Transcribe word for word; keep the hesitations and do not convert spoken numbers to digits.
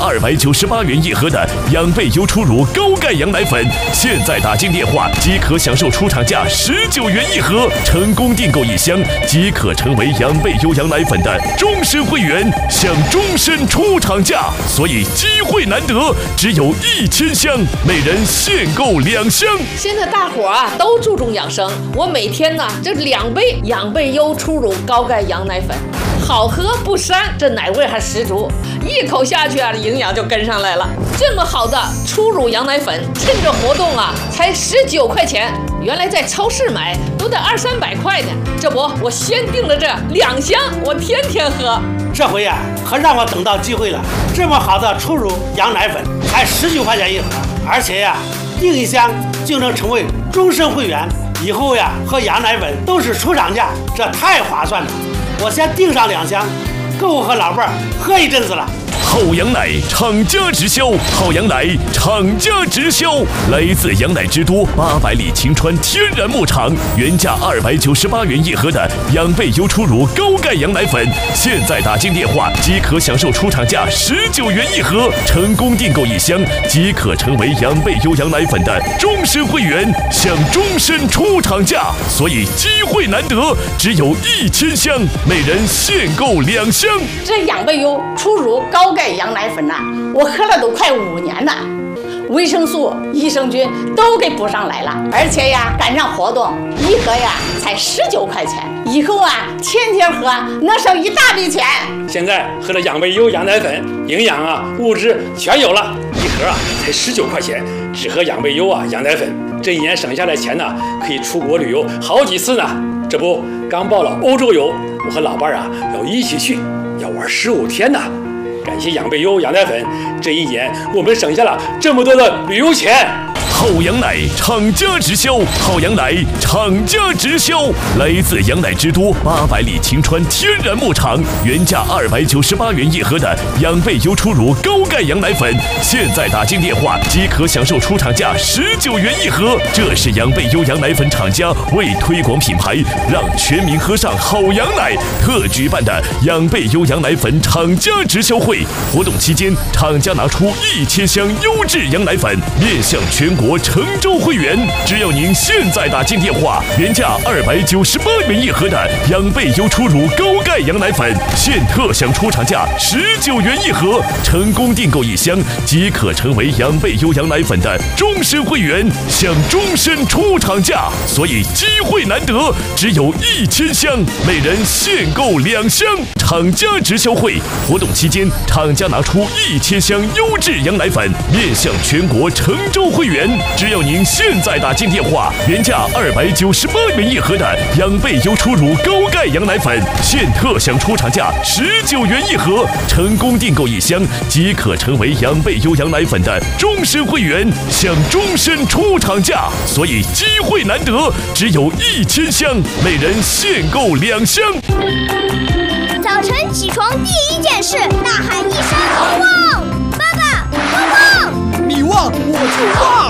二百九十八元一盒的养贝优初乳高钙羊奶粉，现在打进电话即可享受出厂价十九元一盒，成功订购一箱即可成为养贝优羊奶粉的终身会员，享终身出厂价。所以机会难得，只有一千箱，每人限购两箱。 现在大伙啊都注重养生，我每天呢这两杯养贝优初乳高钙羊奶粉，好喝不膻，这奶味还十足，一口下去啊，营养就跟上来了。这么好的初乳羊奶粉，趁着活动啊，才十九块钱，原来在超市买都得二三百块呢。这不，我先订了这两箱，我天天喝。 这回呀、啊，可让我等到机会了。这么好的初乳羊奶粉，才十九块钱一盒，而且呀，订一箱就能成为终身会员。以后呀，喝羊奶粉都是出厂价，这太划算了。我先订上两箱，够我和老伴儿喝一阵子了。 好羊奶厂家直销，好羊奶厂家直销，来自羊奶之都八百里晴川天然牧场，原价二百九十八元一盒的养贝优初乳高钙羊奶粉，现在打进电话即可享受出厂价十九元一盒，成功订购一箱即可成为养贝优羊奶粉的终身会员，享终身出厂价。所以机会难得，只有一千箱，每人限购两箱。 这养贝优初乳高钙羊奶粉呐、啊，我喝了都快五年了，维生素、益生菌都给补上来了，而且呀，赶上活动，一盒呀才十九块钱，以后啊天天喝能省一大笔钱。 现在喝了养贝优羊奶粉，营养啊物质全有了，一盒啊才十九块钱，只喝养贝优啊羊奶粉，这一年省下来钱呢，可以出国旅游好几次呢。这不刚报了欧洲游，我和老伴啊要一起去，要玩十五天呢。感谢养贝优羊奶粉，这一年我们省下了这么多的旅游钱。 好羊奶厂家直销，好羊奶厂家直销，来自羊奶之都八百里晴川天然牧场，原价二百九十八元一盒的养贝优初乳高钙羊奶粉，现在打进电话即可享受出厂价十九元一盒。这是养贝优羊奶粉厂家为推广品牌，让全民喝上好羊奶特举办的养贝优羊奶粉厂家直销会。活动期间，厂家拿出一千箱优质羊奶粉，面向全国成州会员，只要您现在打进电话，原价二百九十八元一盒的养贝优初乳高钙羊奶粉，现特享出厂价十九元一盒，成功订购一箱即可成为养贝优羊奶粉的终身会员，享终身出厂价。所以机会难得，只有一千箱，每人限购两箱。厂家直销会活动期间，厂家拿出一千箱优质羊奶粉，面向全国成州会员。只要您现在打进电话，原价二百九十八元一盒的养贝优初乳高钙羊奶粉，现特享出厂价十九元一盒，成功订购一箱即可成为养贝优羊奶粉的终身会员，享终身出厂价。所以机会难得，只有一千箱，每人限购两箱。 早晨起床第一件事，大喊一声“旺”，爸爸，旺旺！ 你旺我就旺。